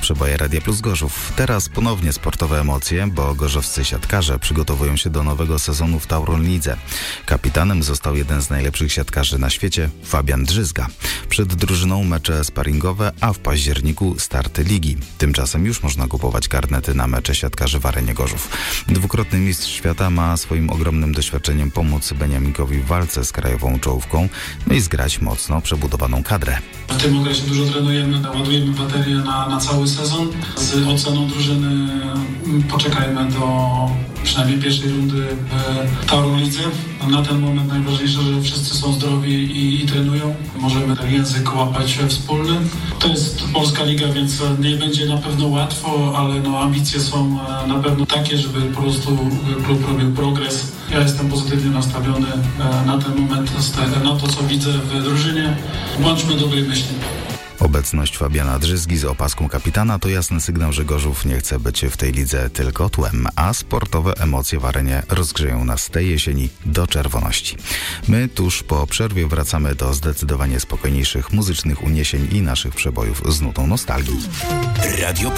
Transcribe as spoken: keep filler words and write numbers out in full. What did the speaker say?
Przeboje Radia Plus Gorzów. Teraz ponownie sportowe emocje, bo gorzowscy siatkarze przygotowują się do nowego sezonu w Tauron Lidze. Kapitanem został jeden z najlepszych siatkarzy na świecie, Fabian Drzyzga. Przed drużyną mecze sparingowe, a w październiku starty ligi. Tymczasem już można kupować karnety na mecze siatkarzy w Arenie Gorzów. Dwukrotny mistrz świata ma swoim ogromnym doświadczeniem pomóc Beniaminkowi w walce z krajową czołówką, no i zgrać mocno przebudowaną kadrę. W tym okresie dużo trenujemy, ładujemy baterię na, na cały sezon. Z oceną drużyny poczekajmy do przynajmniej pierwszej rundy w Tauron Lidze. Na ten moment najważniejsze, że wszyscy są zdrowi i, i trenują. Możemy ten język łapać wspólny. To jest polska liga, więc nie będzie na pewno łatwo, ale no, ambicje są na pewno takie, żeby po prostu klub robił progres. Ja jestem pozytywnie nastawiony na ten moment, na to, co widzę w drużynie. Bądźmy dobrej myśli. Obecność Fabiana Drzyzgi z opaską kapitana to jasny sygnał, że Gorzów nie chce być w tej lidze tylko tłem, a sportowe emocje w arenie rozgrzeją nas tej jesieni do czerwoności. My tuż po przerwie wracamy do zdecydowanie spokojniejszych muzycznych uniesień i naszych przebojów z nutą nostalgii. Radio